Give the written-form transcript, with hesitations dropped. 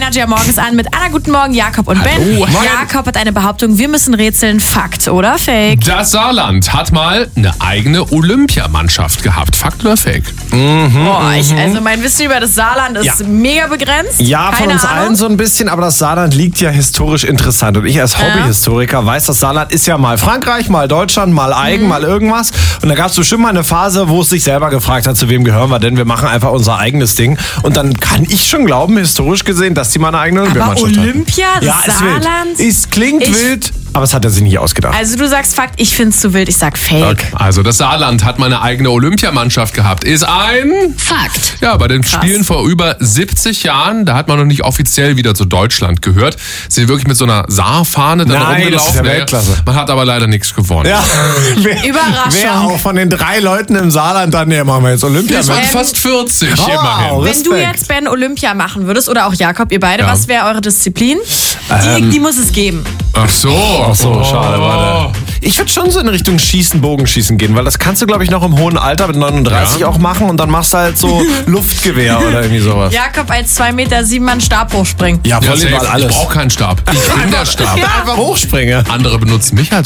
Energy morgens an mit Anna, guten Morgen, Jakob und Ben. Hallo. Jakob hat eine Behauptung, wir müssen rätseln, Fakt oder Fake? Das Saarland hat mal eine eigene Olympiamannschaft gehabt. Fakt oder Fake? Also mein Wissen über das Saarland ist mega begrenzt. Ja, von Keine uns Ahnung. allen so ein bisschen, aber das Saarland liegt ja historisch interessant. Und ich als Hobbyhistoriker weiß, das Saarland ist ja mal Frankreich, mal Deutschland, mal Eigen, mal irgendwas. Und da gab es bestimmt mal eine Phase, wo es sich selber gefragt hat, zu wem gehören wir denn? Wir machen einfach unser eigenes Ding. Und dann kann ich schon glauben, historisch gesehen, dass die mal eine eigene Aber Olympiamannschaft haben. Olympia, das Ja, ist wild. Saarland? Es klingt wild, aber es hat er sich nicht ausgedacht. Also du sagst Fakt, ich find's zu wild, ich sag Fake. Okay. Also das Saarland hat mal eine eigene Olympiamannschaft gehabt. Ist ein... Fakt. Ja, bei den Spielen vor über 70 Jahren, da hat man noch nicht offiziell wieder zu Deutschland gehört. Sind wirklich mit so einer Saarfahne dann Nein, rumgelaufen. das ist ja Weltklasse. Man hat aber leider nichts gewonnen. Ja, Überraschung. Wer auch von den 3 Leuten im Saarland dann, machen wir jetzt Olympia. Es waren fast 40 immerhin. Wenn du jetzt, Ben, Olympia machen würdest, oder auch Jakob, ihr beide, was wäre eure Disziplin? Die muss es geben. Ach so. Schade, warte. Ich würde schon so in Richtung Schießen, Bogenschießen gehen, weil das kannst du, glaube ich, noch im hohen Alter mit 39 auch machen und dann machst du halt so Luftgewehr oder irgendwie sowas. Jakob als 2,7 Meter Mann Stabhoch springt. Ja, Ja, Volleyball safe. alles. Ich brauche keinen Stab. Ich bin der Stab. Einfach hochspringe. Andere benutzen mich als